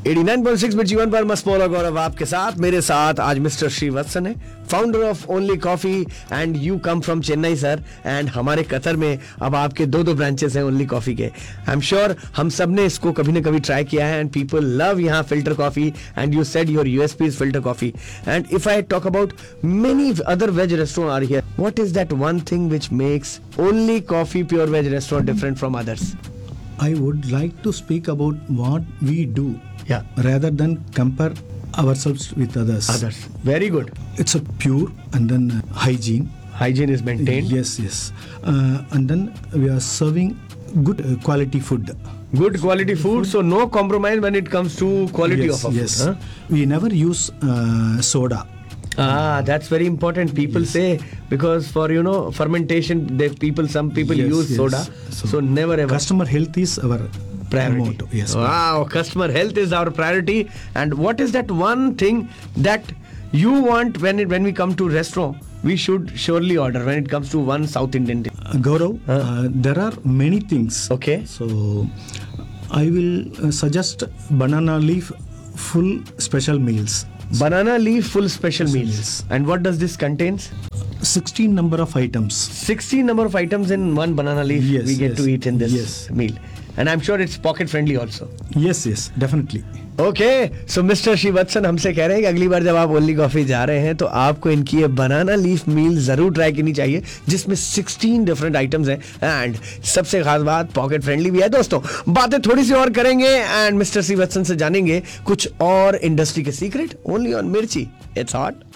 89.6 मिर्ची वन पर मस्त मौला गौरव आपके साथ, मेरे साथ आज मिस्टर श्रीवत्सन है, founder of only coffee and you come from Chennai sir. And हमारे कतर में अब आपके दो ब्रांचेस हैं ओनली कॉफी के। आई एम श्योर हम सब ने इसको कभी ना कभी ट्राई किया है एंड पीपल लव यहाँ filter coffee and you said your USP is filter coffee. And if I talk about many other ways restaurant are here, what is that one thing which makes only coffee pure veg restaurant different from others? I would like to speak about what we do, rather than compare ourselves with others. Very good. It's a pure and then hygiene. Hygiene is maintained. Yes. And then we are serving good quality food. Good quality food, so no compromise when it comes to quality of food. Yes. We never use soda. That's very important. People say because for fermentation, some people use soda. So never ever. Customer health is our priority. Motto. Yes. Wow, customer health is our priority. And what is that one thing that you want when we come to restaurant? We should surely order when it comes to one South Indian dish. Gaurav, there are many things. Okay. So I will suggest banana leaf full special meals. Banana leaf full special meals. And what does this contains? 16 number of items. 16 number of items in one banana leaf we get to eat in this meal. And I'm sure it's pocket friendly also. Yes, definitely. Okay, so Mr. Srivatsan हमसे कह रहे हैं कि अगली बार जब आप only coffee जा रहे हैं तो आपको इनकी ये बनाना लीफ मील जरूर ट्राई करनी चाहिए, जिसमें 16 डिफरेंट आइटम्स हैं एंड सबसे खास बात पॉकेट फ्रेंडली भी है। दोस्तों बातें थोड़ी सी और करेंगे एंड मिस्टर श्रीवत्सन से जानेंगे कुछ और इंडस्ट्री के सीक्रेट ओनली ऑन मिर्ची। It's hot.